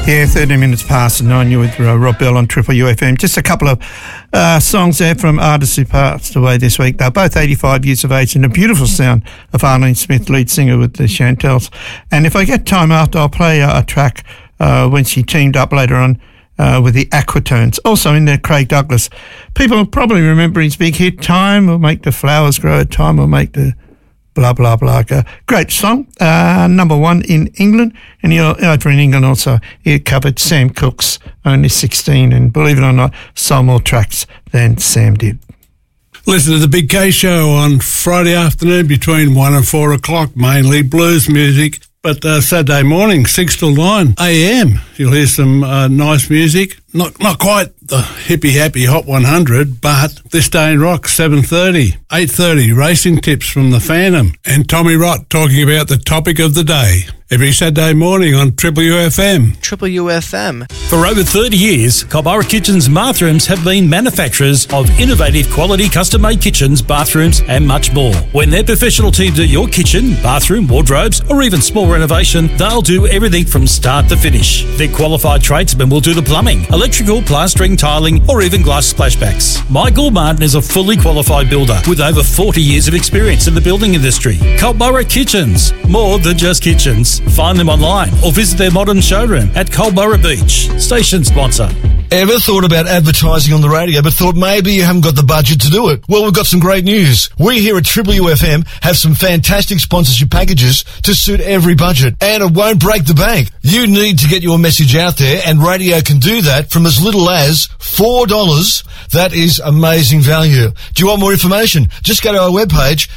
Yeah, 13 minutes past 9, you're with Rob Bell on Triple UFM. Just a couple of songs there from artists who passed away this week. They're both 85 years of age, and the beautiful sound of Arlene Smith, lead singer with the Chantels. And if I get time after, I'll play a track when she teamed up later on with the Aquatones. Also in there, Craig Douglas. People probably remember his big hit, Time Will Make the Flowers Grow, Time Will Make the blah, blah, blah. Great song. Number one in England. And over in England also, he covered Sam Cooke's Only 16. And believe it or not, sold more tracks than Sam did. Listen to the Big K Show on Friday afternoon between 1 and 4 o'clock, mainly blues music. But Saturday morning, 6 till 9 a.m, you'll hear some nice music. Not quite the hippie happy Hot 100, but This Day in Rock, 7:30, 8:30, racing tips from the Phantom, and Tommy Rott talking about the topic of the day. Every Saturday morning on Triple UFM. Triple UFM. For over 30 years, Culburra Kitchens Bathrooms have been manufacturers of innovative quality custom-made kitchens, bathrooms and much more. When their professional team do your kitchen, bathroom, wardrobes or even small renovation, they'll do everything from start to finish. Their qualified tradesmen will do the plumbing, electrical, plastering, tiling or even glass splashbacks. Michael Martin is a fully qualified builder with over 40 years of experience in the building industry. Culburra Kitchens, more than just kitchens. Find them online or visit their modern showroom at Culburra Beach. Station sponsor. Ever thought about advertising on the radio but thought maybe you haven't got the budget to do it? Well, we've got some great news. We here at Triple UFM have some fantastic sponsorship packages to suit every budget, and it won't break the bank. You need to get your message out there, and radio can do that from as little as $4. That is amazing value. Do you want more information? Just go to our webpage,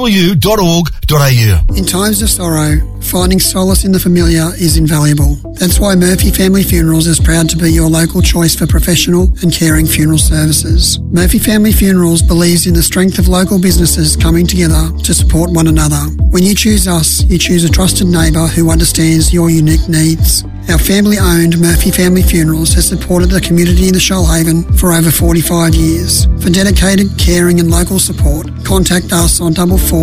tripleu.org.au. In times of sorrow, finding solace in the familiar is invaluable. That's why Murphy Family Funerals is proud to be your local choice for professional and caring funeral services. Murphy Family Funerals believes in the strength of local businesses coming together to support one another. When you choose us, you choose a trusted neighbour who understands your unique needs. Our family-owned Murphy Family Funerals has supported the community in the Shoalhaven for over 45 years. For dedicated, caring and local support, contact us on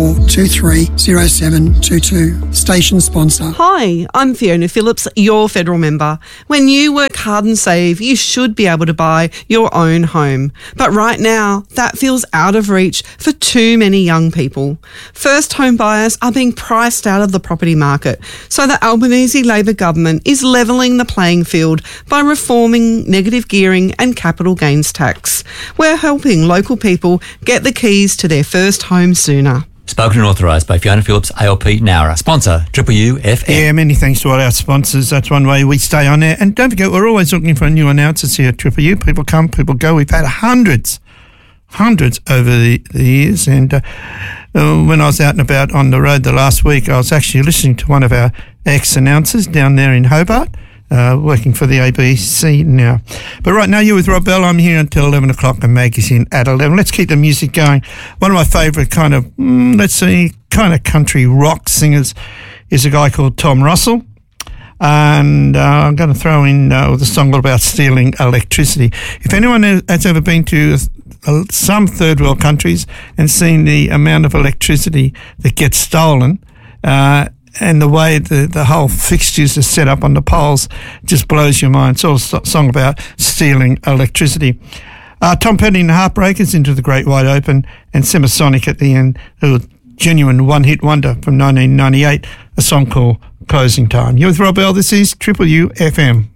44230722. Station sponsor. Hi, I'm Fiona Phillips, your federal member. When you work hard and save, you should be able to buy your own home. But right now, that feels out of reach for too many young people. First home buyers are being priced out of the property market, so the Albanese Labor government is levelling the playing field by reforming negative gearing and capital gains tax. We're helping local people get the keys to their first home sooner. Spoken and authorised by Fiona Phillips, ALP Nowra. Sponsor, Triple UFM. Yeah, many thanks to all our sponsors. That's one way we stay on there. And don't forget, we're always looking for new announcers here at Triple U. People come, people go. We've had hundreds over the years. And when I was out and about on the road the last week, I was actually listening to one of our ex-announcers down there in Hobart, working for the ABC now. But right now, you're with Rob Bell. I'm here until 11 o'clock and Magazine at 11. Let's keep the music going. One of my favourite kind of country rock singers is a guy called Tom Russell. And I'm going to throw in the song about stealing electricity. If anyone has ever been to some third world countries and seen the amount of electricity that gets stolen, and the way the whole fixtures are set up on the poles just blows your mind. It's all a song about stealing electricity. Tom Petty and the Heartbreakers, Into the Great Wide Open, and Semisonic at the end, who genuine one-hit wonder from 1998, a song called Closing Time. You're with Rob Bell. This is Triple UFM.